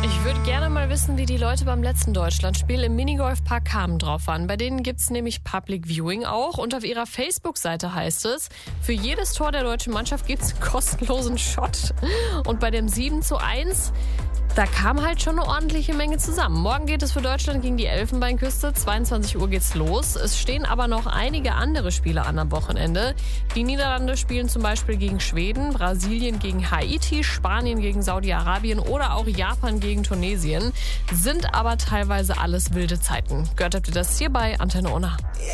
Ich würde gerne mal wissen, wie die Leute beim letzten Deutschlandspiel im Minigolfpark Kamen drauf waren. Bei denen gibt's nämlich Public Viewing auch. Und auf ihrer Facebook-Seite heißt es, für jedes Tor der deutschen Mannschaft gibt's einen kostenlosen Shot. Und bei dem 7:1, da kam halt schon eine ordentliche Menge zusammen. Morgen geht es für Deutschland gegen die Elfenbeinküste. 22 Uhr geht's los. Es stehen aber noch einige andere Spiele an am Wochenende. Die Niederlande spielen zum Beispiel gegen Schweden, Brasilien gegen Haiti, Spanien gegen Saudi-Arabien oder auch Japan gegen Tunesien. Sind aber teilweise alles wilde Zeiten. Gehört habt ihr das hier bei Antenne Unna.